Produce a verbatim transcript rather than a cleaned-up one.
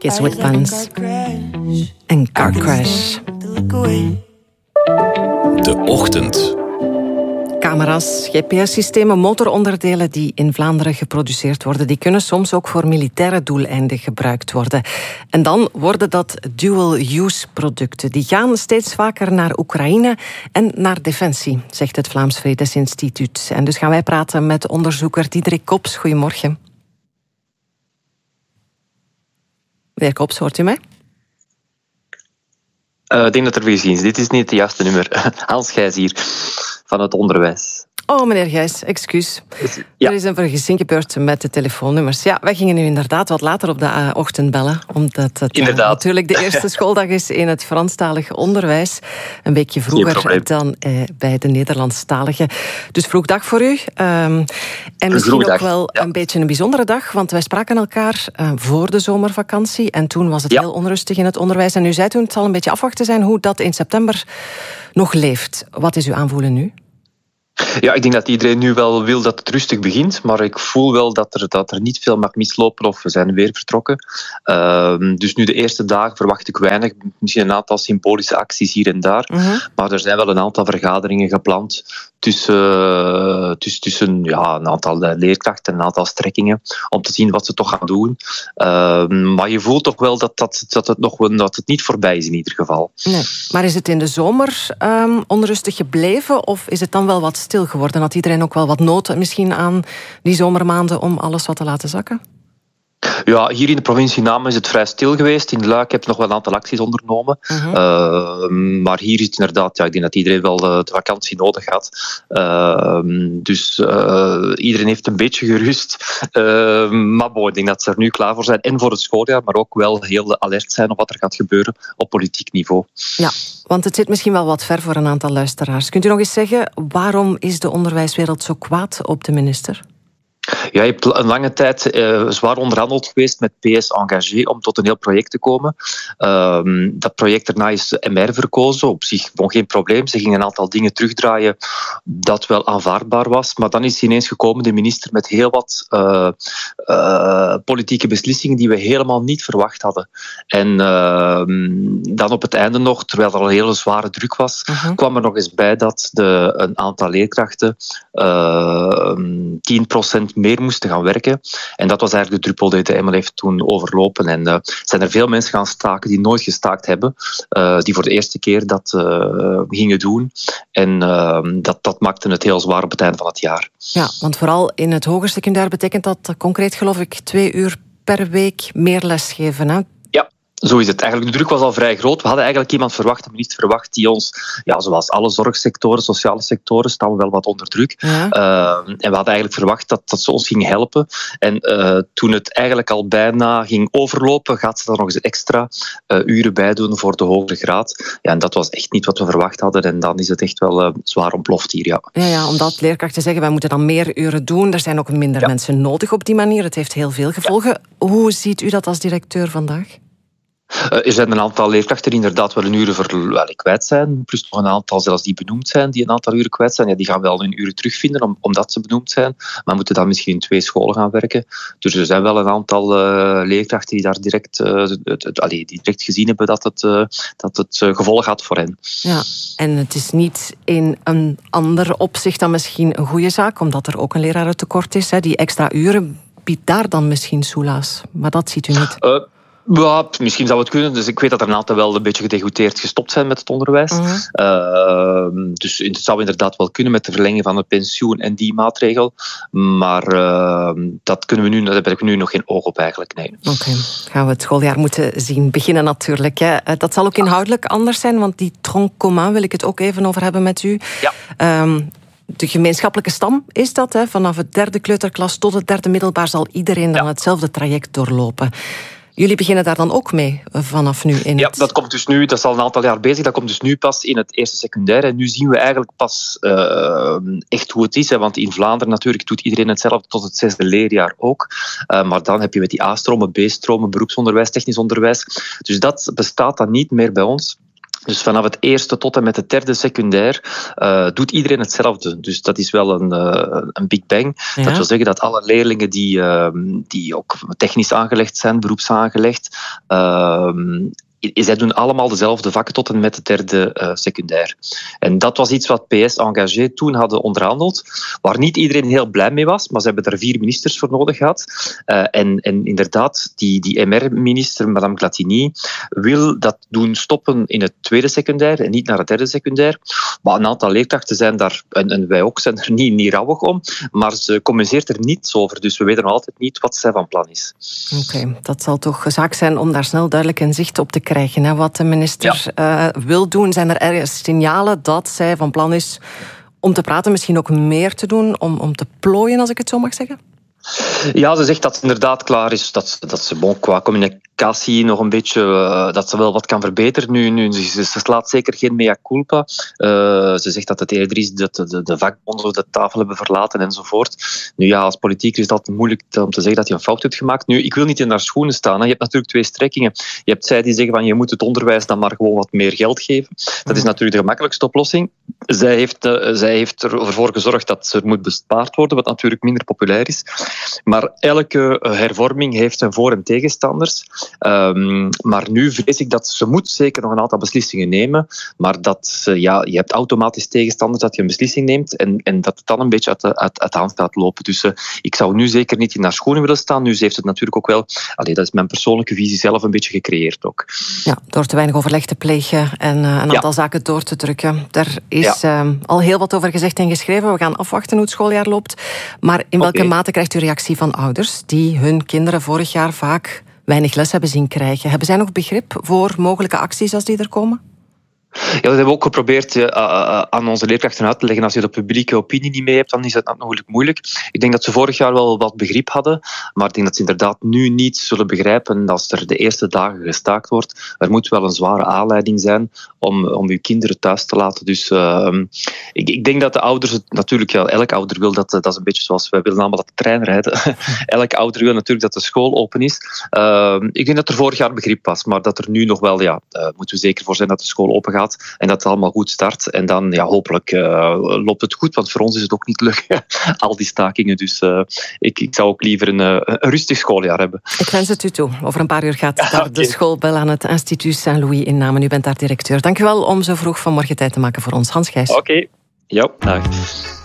Kids with Buns en Car Crash. De Ochtend. Camera's, G P S-systemen, motoronderdelen die in Vlaanderen geproduceerd worden, die kunnen soms ook voor militaire doeleinden gebruikt worden. En dan worden dat dual-use producten. Die gaan steeds vaker naar Oekraïne en naar Defensie, zegt het Vlaams Vredesinstituut. En dus gaan wij praten met onderzoeker Diederik Kops. Goedemorgen. Meneer Kops, hoort u mij? Uh, ik denk dat er weer zien is. Dit is niet het juiste nummer. Hans Gijs hier, van het onderwijs. Oh, meneer Gijs, excuus. Ja. Er is een vergissing gebeurd met de telefoonnummers. Ja, wij gingen nu inderdaad wat later op de uh, ochtend bellen, omdat het uh, natuurlijk de eerste schooldag is in het Franstalig onderwijs. Een weekje vroeger dan uh, bij de Nederlandstaligen. Dus vroeg dag voor u. Um, en misschien ook wel ja. een beetje een bijzondere dag, want wij spraken elkaar uh, voor de zomervakantie en toen was het ja. heel onrustig in het onderwijs. En u zei toen, het zal een beetje afwachten zijn hoe dat in september nog leeft. Wat is uw aanvoelen nu? Ja, ik denk dat iedereen nu wel wil dat het rustig begint, maar ik voel wel dat er, dat er niet veel mag mislopen of we zijn weer vertrokken. Uh, dus nu de eerste dagen verwacht ik weinig, misschien een aantal symbolische acties hier en daar, uh-huh. maar er zijn wel een aantal vergaderingen gepland tussen, tussen, tussen ja, een aantal leerkrachten en een aantal strekkingen om te zien wat ze toch gaan doen. Uh, maar je voelt toch wel dat, dat, dat, het nog, dat het niet voorbij is in ieder geval. Nee. Maar is het in de zomer um, onrustig gebleven of is het dan wel wat stil geworden? Had iedereen ook wel wat nood misschien aan die zomermaanden om alles wat te laten zakken? Ja, hier in de provincie Namen is het vrij stil geweest. In Luik heb je nog wel een aantal acties ondernomen. Uh-huh. Uh, maar hier is het inderdaad, ja, ik denk dat iedereen wel de, de vakantie nodig had. Uh, dus uh, iedereen heeft een beetje gerust. Uh, maar bon, ik denk dat ze er nu klaar voor zijn. En voor het schooljaar, maar ook wel heel alert zijn op wat er gaat gebeuren op politiek niveau. Ja, want het zit misschien wel wat ver voor een aantal luisteraars. Kunt u nog eens zeggen, waarom is de onderwijswereld zo kwaad op de minister? Ja, je hebt een lange tijd uh, zwaar onderhandeld geweest met P S Engagé om tot een heel project te komen. Uh, dat project daarna is M R verkozen. Op zich bon, geen probleem. Ze gingen een aantal dingen terugdraaien dat wel aanvaardbaar was. Maar dan is ineens gekomen de minister met heel wat uh, uh, politieke beslissingen die we helemaal niet verwacht hadden. En uh, dan op het einde nog, terwijl er al een hele zware druk was, uh-huh. kwam er nog eens bij dat de, een aantal leerkrachten uh, tien procent meer moesten gaan werken. En dat was eigenlijk de druppel die de emmer heeft toen overlopen. En uh, zijn er veel mensen gaan staken die nooit gestaakt hebben, uh, die voor de eerste keer dat uh, gingen doen. En uh, dat, dat maakte het heel zwaar op het einde van het jaar. Ja, want vooral in het hoger secundair betekent dat concreet, geloof ik, twee uur per week meer lesgeven, hè? Zo is het. Eigenlijk, de druk was al vrij groot. We hadden eigenlijk iemand verwacht, de minister verwacht, die ons, ja, zoals alle zorgsectoren, sociale sectoren, staan we wel wat onder druk. Ja. Uh, en we hadden eigenlijk verwacht dat, dat ze ons ging helpen. En uh, toen het eigenlijk al bijna ging overlopen, gaat ze er nog eens extra uh, uren bij doen voor de hogere graad. Ja, en dat was echt niet wat we verwacht hadden. En dan is het echt wel uh, zwaar ontploft hier, ja. Ja, ja, omdat leerkrachten zeggen, wij moeten dan meer uren doen. Er zijn ook minder ja. mensen nodig op die manier. Het heeft heel veel gevolgen. Ja. Hoe ziet u dat als directeur vandaag? Uh, er zijn een aantal leerkrachten die inderdaad wel een uren ver, wel, kwijt zijn. Plus nog een aantal zelfs die benoemd zijn, die een aantal uren kwijt zijn. Ja, die gaan wel hun uren terugvinden om, omdat ze benoemd zijn. Maar moeten dan misschien in twee scholen gaan werken. Dus er zijn wel een aantal uh, leerkrachten die daar direct, uh, het, het, allee, die direct gezien hebben dat het, uh, dat het uh, gevolg had voor hen. Ja, en het is niet in een ander opzicht dan misschien een goede zaak, omdat er ook een lerarentekort is. Hè. Die extra uren biedt daar dan misschien soelaas. Maar dat ziet u niet. Uh, Ja, misschien zou het kunnen. Dus ik weet dat er een aantal wel een beetje gedegoûteerd gestopt zijn met het onderwijs. Uh-huh. Uh, dus het zou inderdaad wel kunnen met de verlenging van het pensioen en die maatregel. Maar uh, dat kunnen we nu, daar heb ik nu nog geen oog op eigenlijk. Nee. Oké, okay. Gaan we het schooljaar moeten zien beginnen natuurlijk. Hè. Dat zal ook inhoudelijk anders zijn, want die tronc commun wil ik het ook even over hebben met u. Ja. Um, De gemeenschappelijke stam is dat. Hè. Vanaf het derde kleuterklas tot het derde middelbaar zal iedereen dan ja. hetzelfde traject doorlopen. Jullie beginnen daar dan ook mee vanaf nu in Ja, het... dat komt dus nu, dat is al een aantal jaar bezig, dat komt dus nu pas in het eerste secundair. En nu zien we eigenlijk pas uh, echt hoe het is. Hè. Want in Vlaanderen natuurlijk doet iedereen hetzelfde tot het zesde leerjaar ook. Uh, maar dan heb je met die A-stromen, B-stromen, beroepsonderwijs, technisch onderwijs. Dus dat bestaat dan niet meer bij ons. Dus vanaf het eerste tot en met het derde secundair uh, doet iedereen hetzelfde. Dus dat is wel een, uh, een big bang. Ja. Dat wil zeggen dat alle leerlingen die, uh, die ook technisch aangelegd zijn, beroepsaangelegd, uh, zij doen allemaal dezelfde vakken tot en met het derde uh, secundair. En dat was iets wat P S Engagé toen hadden onderhandeld, waar niet iedereen heel blij mee was, maar ze hebben er vier ministers voor nodig gehad. Uh, en, en inderdaad, die, die M R-minister, madame Glatini, wil dat doen stoppen in het tweede secundair en niet naar het derde secundair. Maar een aantal leerkrachten zijn daar, en, en wij ook, zijn er niet, niet rouwig om, maar ze communiceert er niets over. Dus we weten nog altijd niet wat zij van plan is. Oké, okay, dat zal toch zaak zijn om daar snel duidelijk een zicht op te krijgen. Hè, wat de minister ja. uh, wil doen. Zijn er ergens signalen dat zij van plan is om te praten, misschien ook meer te doen, om, om te plooien, als ik het zo mag zeggen? Ja, ze zegt dat het inderdaad klaar is, dat, dat ze bon, qua communicatie nog een beetje, uh, dat ze wel wat kan verbeteren. Nu, nu, ze, ze slaat zeker geen mea culpa. Uh, ze zegt dat het eerder is dat de, de, de vakbonden de tafel hebben verlaten enzovoort. Nu ja, als politieker is het altijd moeilijk om te zeggen dat je een fout hebt gemaakt. Nu, ik wil niet in haar schoenen staan. Hè. Je hebt natuurlijk twee strekkingen. Je hebt zij die zeggen van je moet het onderwijs dan maar gewoon wat meer geld geven. Dat is natuurlijk de gemakkelijkste oplossing. Zij heeft, uh, zij heeft ervoor gezorgd dat er moet bespaard worden, wat natuurlijk minder populair is. Maar elke hervorming heeft zijn voor- en tegenstanders. Um, maar nu vrees ik dat ze moet zeker nog een aantal beslissingen nemen, maar dat ja, je hebt automatisch tegenstanders dat je een beslissing neemt en, en dat het dan een beetje uit de, uit, uit de hand gaat lopen. Dus uh, ik zou nu zeker niet in haar schoenen willen staan. Nu, ze heeft het natuurlijk ook wel, allee, dat is mijn persoonlijke visie zelf, een beetje gecreëerd ook. Ja, door te weinig overleg te plegen en uh, een aantal ja. zaken door te drukken. Daar is ja. uh, al heel wat over gezegd en geschreven. We gaan afwachten hoe het schooljaar loopt. Maar in welke okay. mate krijgt u reactie van ouders die hun kinderen vorig jaar vaak weinig les hebben zien krijgen? Hebben zij nog begrip voor mogelijke acties als die er komen? Ja, dat hebben we ook geprobeerd uh, uh, aan onze leerkrachten uit te leggen. Als je de publieke opinie niet mee hebt, dan is dat natuurlijk moeilijk. Ik denk dat ze vorig jaar wel wat begrip hadden, maar ik denk dat ze inderdaad nu niet zullen begrijpen als er de eerste dagen gestaakt wordt. Er moet wel een zware aanleiding zijn om, om uw kinderen thuis te laten. Dus uh, ik, ik denk dat de ouders het natuurlijk, ja, elk ouder wil dat, dat is een beetje zoals wij willen allemaal dat de trein rijden. Elk ouder wil natuurlijk dat de school open is. Uh, ik denk dat er vorig jaar begrip was, maar dat er nu nog wel, ja, uh, moeten we zeker voor zijn dat de school open gaat. En dat het allemaal goed start. En dan ja, hopelijk uh, loopt het goed, want voor ons is het ook niet leuk, al die stakingen. Dus uh, ik, ik zou ook liever een, uh, een rustig schooljaar hebben. Ik wens het u toe. Over een paar uur gaat daar okay. de schoolbel aan het Instituut Saint-Louis in Namen. U bent daar directeur. Dank u wel om zo vroeg vanmorgen tijd te maken voor ons. Hans Gijs. Oké. Okay. Ja, dag.